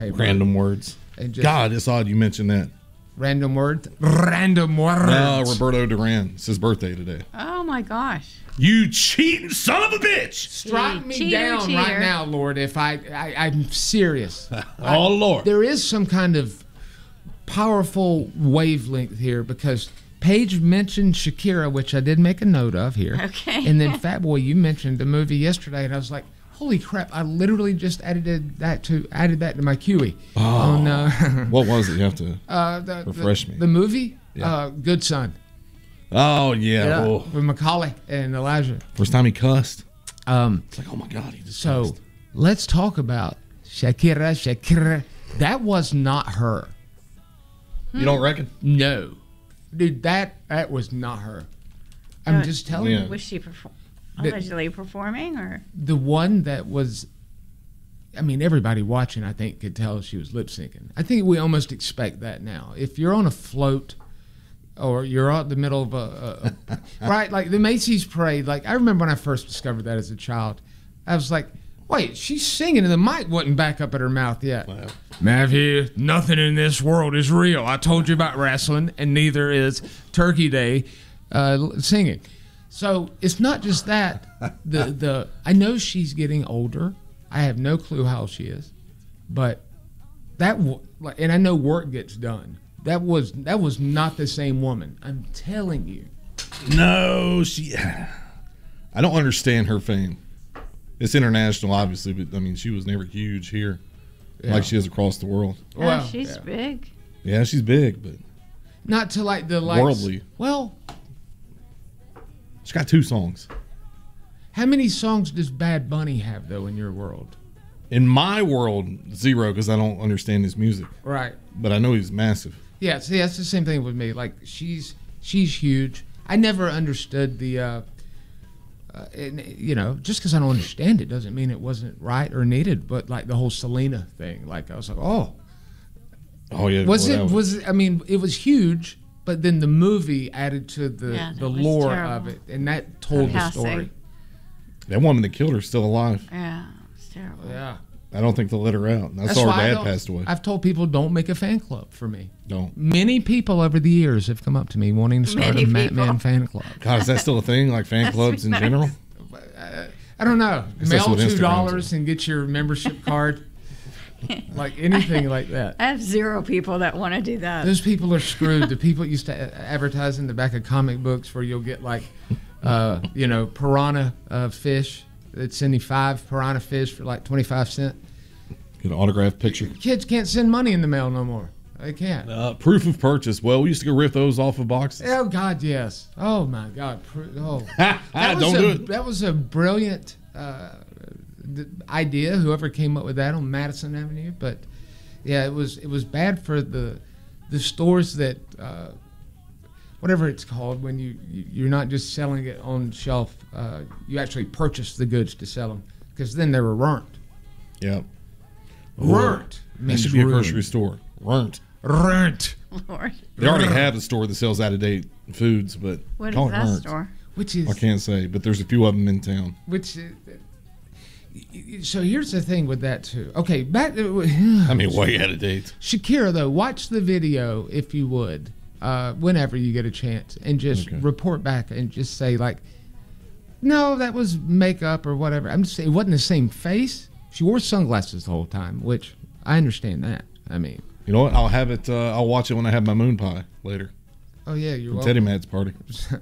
Random words. God, it's odd you mentioned that. Random words. Random words. No, Roberto Duran. It's his birthday today. Oh my gosh. You cheating son of a bitch! Strike me down right now, Lord, if I'm serious. Oh, Lord. There is some kind of powerful wavelength here because Paige mentioned Shakira, which I did make a note of here. Okay. And then Fat Boy, you mentioned the movie yesterday, and I was like, holy crap, I literally just added that to my QE. What was it? You have to refresh me. The movie, Yeah. Good Son. Oh, yeah. Oh. With Macaulay and Elijah. First time he cussed. It's like, oh, my God, he just cussed. Let's talk about Shakira. That was not her. You don't reckon? No. Dude, that was not her. I'm just telling you. Was she allegedly performing, or the one that was? I mean, everybody watching, I think, could tell she was lip syncing. I think we almost expect that now. If you're on a float, or you're out in the middle of a right, like the Macy's parade. Like I remember when I first discovered that as a child, I was like, wait, she's singing and the mic wasn't back up at her mouth yet. Wow. Matthew, nothing in this world is real. I told you about wrestling, and neither is Turkey Day singing. So it's not just that. I know she's getting older. I have no clue how she is, but and I know work gets done. That was not the same woman. I'm telling you. No, I don't understand her fame. It's international, obviously, but I mean, she was never huge here, like she is across the world. Well, she's big. Yeah, she's big, but not to like the likes. Worldly. Well, she's got 2 songs. How many songs does Bad Bunny have though in your world? In my world, 0, because I don't understand his music. Right. But I know he's massive. Yeah, see, that's the same thing with me. Like she's huge. I never understood the. Just because I don't understand it doesn't mean it wasn't right or needed. But like the whole Selena thing, like I was like, oh yeah. I mean, it was huge, but then the movie added to the lore of it, and that told the story. That woman that killed her is still alive. Yeah, it's terrible. Yeah. I don't think they'll let her out. I saw her dad passed away. I've told people don't make a fan club for me. Don't. Many people over the years have come up to me wanting to start a Matman fan club. God, is that still a thing? Like fan clubs in general? I don't know. Mail $2 and get your membership card. Like anything like that. I have 0 people that want to do that. Those people are screwed. The people used to advertise in the back of comic books where you'll get like, piranha fish. They'd send you 5 piranha fish for like 25 cents. Get an autographed picture. Kids can't send money in the mail no more. They can't. Proof of purchase. Well, we used to go rip those off of boxes. Oh, God, yes. Oh, my God. That was a brilliant idea, whoever came up with that on Madison Avenue. But, yeah, it was bad for the stores that, whatever it's called, when you're not just selling it on shelf, you actually purchase the goods to sell them, because then they were ruined. Yep. Ruined. That should be a grocery store. Ruined. Lord. They already have a store that sells out-of-date foods, but what is that store? Which is, I can't say, but there's a few of them in town. So here's the thing with that too. Okay, back. Way out of date. Shakira, though, watch the video if you would, whenever you get a chance, and just report back and just say like, no, that was makeup or whatever. I'm just saying it wasn't the same face. She wore sunglasses the whole time, which I understand that. I mean, you know what? I'll have it. I'll watch it when I have my moon pie later. Oh yeah, you're welcome. Teddy Mad's party.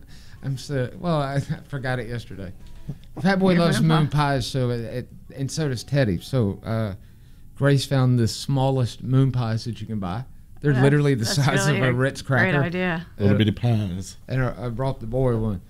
I forgot it yesterday. Fat Boy loves moon pies, so and so does Teddy. So Grace found the smallest moon pies that you can buy. They're literally the size of a Ritz cracker. Great idea. Little bitty pies. And I brought the boy one.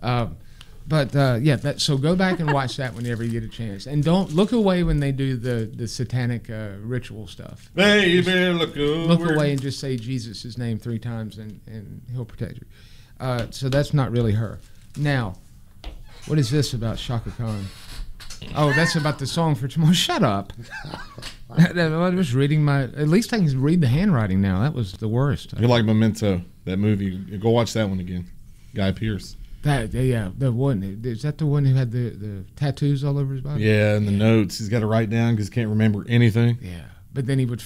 So go back and watch that whenever you get a chance, and don't look away when they do the satanic ritual stuff. Baby, look away and just say Jesus' name 3 times, and he'll protect you. So that's not really her. Now, what is this about Shaka Khan? Oh, that's about the song for tomorrow. Shut up. I was reading at least I can read the handwriting now. That was the worst. You're like Memento, that movie. Go watch that one again. Guy Pearce. The one. Is that the one who had the tattoos all over his body? Yeah, and the notes. He's got to write down because he can't remember anything. Yeah. but then he would